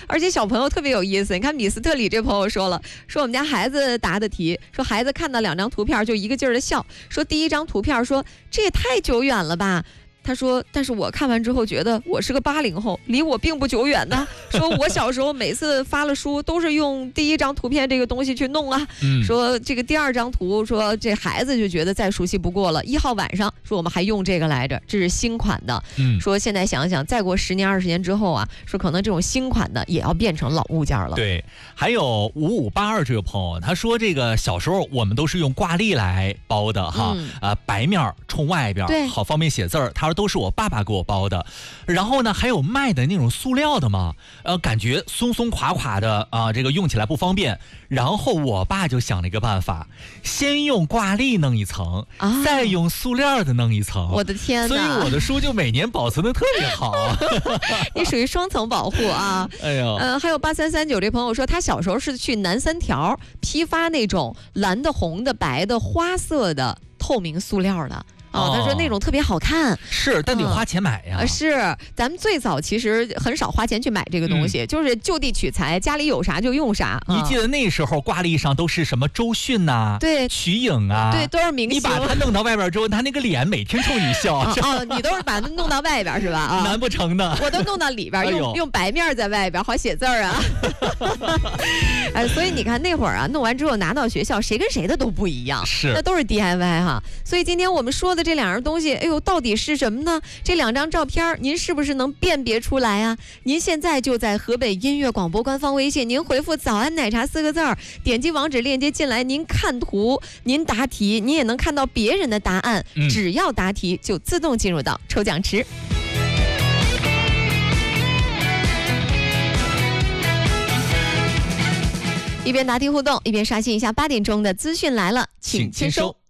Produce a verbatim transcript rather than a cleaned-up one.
而且小朋友特别有意思。你看米斯特里这朋友说了，说我们家孩子答的题，说孩子看到两张图片就一个劲儿的笑，说第一张图片说这也太久远了吧。他说但是我看完之后觉得我是个八零后，离我并不久远呢。说我小时候每次发了书都是用第一张图片这个东西去弄啊、嗯、说这个第二张图说这孩子就觉得再熟悉不过了，一号晚上说我们还用这个来着，这是新款的、嗯、说现在想想再过十年二十年之后啊，说可能这种新款的也要变成老物件了。 对，还有五五八二这个朋友他说这个小时候我们都是用挂历来包的哈、嗯呃、白面冲外边好方便写字儿，他说都是我爸爸给我包的。然后呢还有卖的那种塑料的嘛，呃，感觉松松垮垮的啊、呃，这个用起来不方便。然后我爸就想了一个办法，先用挂历弄一层、啊、再用塑料的弄一层。 我的天哪， 所以我的书就每年保存的特别好。 你属于双层保护啊。 哎呦， 呃，还有八三三九这朋友说他小时候是去南三条批发那种蓝的红的白的花色的透明塑料的哦，他说那种特别好看， 是，但得花钱买呀、 嗯。是，咱们最早其实很少花钱去买这个东西，嗯、就是就地取材，家里有啥就用啥。 你记得那时候挂历上都是什么周迅呐、啊， 对， 瞿颖啊， 对，都是明星。 你把他弄到外边之后，他那个脸每天冲你笑。 哦、啊啊，你都是把它弄到外边是吧？啊， 难不成的。 我都弄到里边，用、哎、用白面在外边，好写字儿啊。哎，所以你看那会儿啊，弄完之后拿到学校，谁跟谁的都不一样， 是， 那都是 D I Y 哈。所以今天我们说的这两样东西。哎呦，到底是什么呢？这两张照片您是不是能辨别出来啊？您现在就在河北音乐广播官方微信，您回复早安奶茶四个字儿，点击网址链接进来，您看图，您答题，您也能看到别人的答案、嗯、只要答题就自动进入到抽奖池。一边答题互动一边刷新一下八点钟的资讯来了，请签收。